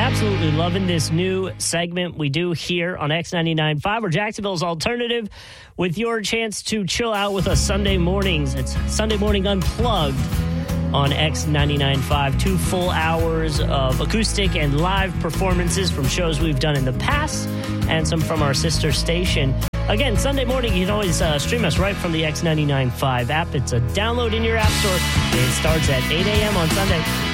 Absolutely loving this new segment we do here on X99.5, or Jacksonville's alternative, with your chance to chill out with us Sunday mornings. It's Sunday Morning Unplugged on X99.5. 2 full hours of acoustic and live performances from shows we've done in the past and some from our sister station. Again, Sunday morning, you can always stream us right from the X99.5 app. It's a download in your app store. It starts at 8 a.m. on Sunday.